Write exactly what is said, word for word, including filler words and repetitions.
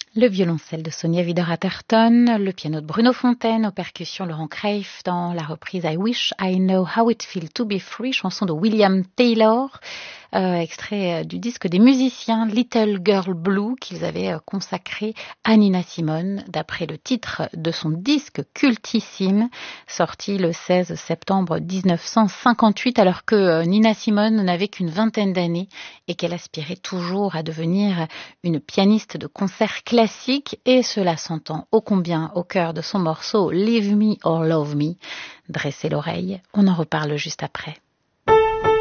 Le violoncelle de Sonia Wider-Atherton, le piano de Bruno Fontaine, aux percussions Laurent Kreif dans la reprise I Wish I Know How It Feels to Be Free, chanson de William Taylor, euh, extrait du disque des musiciens Little Girl Blue qu'ils avaient consacré à Nina Simone, d'après le titre de son disque cultissime, sorti le seize septembre dix-neuf cent cinquante-huit, alors que Nina Simone n'avait qu'une vingtaine d'années et qu'elle aspirait toujours à devenir une pianiste de concert classique, et cela s'entend ô combien au cœur de son morceau Leave Me or Love Me. Dressez l'oreille, on en reparle juste après.